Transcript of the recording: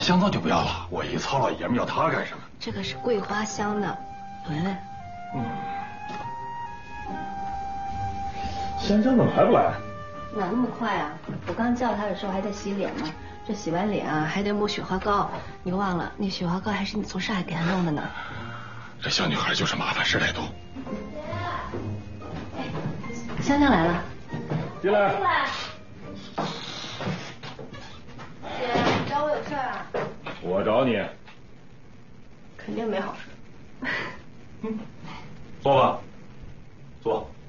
香皂就不要了，我一糙老爷们要它干什么？ 这个是桂花香的，闻闻。 香香怎么还不来？ 哪那么快啊？我刚叫他的时候还在洗脸呢，这洗完脸啊还得抹雪花膏。你忘了，那雪花膏还是你从上海给他弄的呢。 这小女孩就是麻烦事太多。 香香来了， 进来。 进来。姐，你找我有事啊？ 我找你。 肯定没好事。 坐吧，坐。